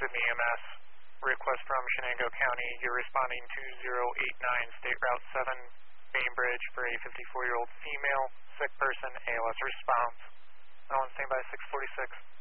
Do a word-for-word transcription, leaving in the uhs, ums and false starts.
Sydney E M S. Request from Shenango County. You're responding to zero eight nine State Route seven, Bainbridge, for a fifty-four-year-old female, sick person, A L S response. No one standby six forty-six.